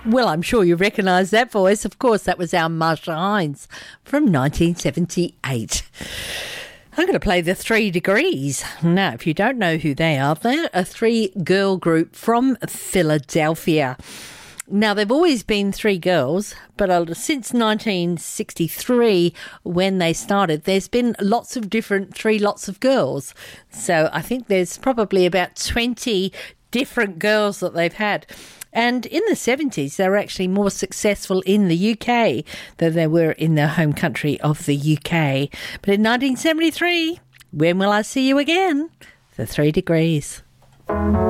Well, I'm sure you recognise that voice. Of course, that was our Marsha Hines from 1978. I'm going to play the 3 Degrees. Now, if you don't know who they are, they're a 3-girl group from Philadelphia. Now, they've always been 3 girls, but since 1963, when they started, there's been lots of different 3 lots of girls. So I think there's probably about 20 different girls that they've had. And in the 70s, they were actually more successful in the UK than they were in their home country of the UK. But in 1973, When Will I See You Again? The 3 Degrees.